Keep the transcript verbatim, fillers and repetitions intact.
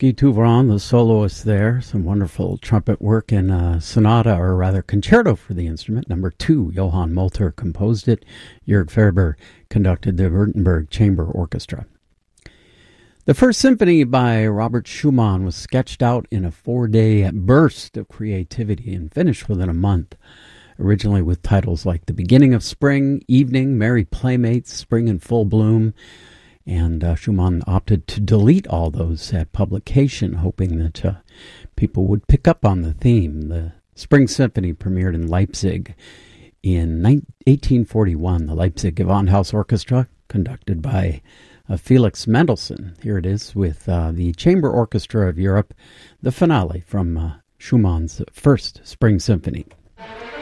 Guy Touvrant, the soloist there. Some wonderful trumpet work in a sonata, or rather concerto for the instrument. Number two, Johann Molter composed it. Jörg Ferber conducted the Württemberg Chamber Orchestra. The first symphony by Robert Schumann was sketched out in a four-day burst of creativity and finished within a month. Originally with titles like The Beginning of Spring, Evening, Merry Playmates, Spring in Full Bloom, and uh, Schumann opted to delete all those at publication, hoping that uh, people would pick up on the theme. The Spring Symphony premiered in Leipzig in eighteen forty-one. The Leipzig Gewandhaus Orchestra, conducted by uh, Felix Mendelssohn. Here it is with uh, the Chamber Orchestra of Europe, the finale from uh, Schumann's first Spring Symphony.